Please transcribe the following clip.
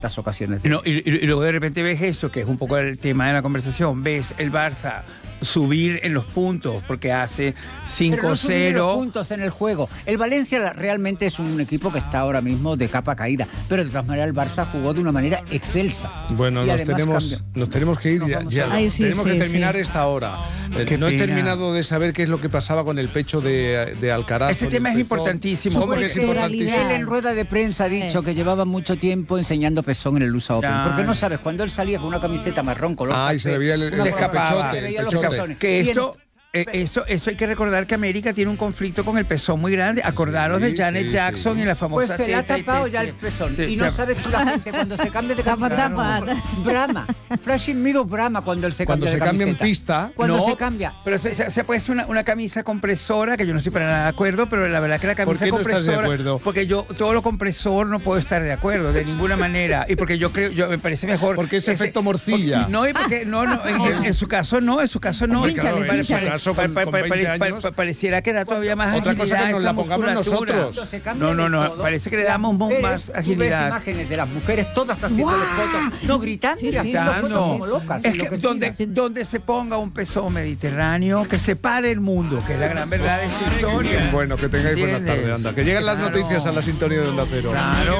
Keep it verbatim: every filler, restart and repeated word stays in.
estas ocasiones. No, y, y luego de repente ves eso, que es un poco el tema de la conversación, ves el Barça subir en los puntos, porque hace cinco cero. No puntos en el juego. El Valencia realmente es un equipo que está ahora mismo de capa caída, pero de todas maneras el Barça jugó de una manera excelsa. Bueno, nos tenemos, nos tenemos que ir nos ya. ya Ay, sí, tenemos sí, que terminar sí. esta hora. Qué no pena. he terminado de saber qué es lo que pasaba con el pecho de, de Alcaraz. Ese tema es importantísimo. ¿Cómo que es importantísimo? Él en rueda de prensa ha dicho sí. que llevaba mucho tiempo enseñando pezón en el U S A Open. Ya. Porque no sabes, cuando él salía con una camiseta marrón color Ah, y se le veía el, el, le escapaba, pechote, le el los pechote. pezones. Que Y esto... Eh, esto, esto hay que recordar que América tiene un conflicto con el pezón muy grande. Acordaros Sí, de Janet sí, Jackson sí. y la famosa Pues se le ha teta y tapado te- ya el pezón. Sí, Y se no ha- sabes tú la gente cuando se cambia de Tapa, camiseta. tapa. Brama. Flashing Meadows brama cuando él se Cuando cambia se de cambia en camiseta. pista. Cuando No, se cambia. Pero se, se, se ha puesto una, una camisa compresora, que yo no estoy para nada de acuerdo, pero la verdad que la camisa ¿Por qué no estás compresora. de acuerdo? Porque yo, todo lo compresor no puedo estar de acuerdo, de ninguna manera. Y porque yo creo, yo me parece mejor. Porque es efecto morcilla. porque- no, y porque no, no, en, en- en su caso no, en su caso no. Hombre, Y claro, pare- en su pare- caso, pare- con- pare- con pare- veinte pare- años. pare- pareciera que da todavía más Otra cosa agilidad que nos esa la pongamos musculatura. nosotros. Cuando se cambia No, no, de no, todo, parece que le las damos mujeres, más tú ves agilidad. imágenes de las mujeres todas haciendo ¡Guau! fotos, no gritando, Sí, y sí. haciendo Gritando. fotos como locas. Es que enloquecidas. donde, donde se ponga un pezón mediterráneo, que se pare el mundo, que es la gran verdad de esta historia. Bueno, que tengáis buena ¿Entiendes? tarde, anda. Que lleguen las Claro. noticias a la sintonía de Onda Cero. Claro.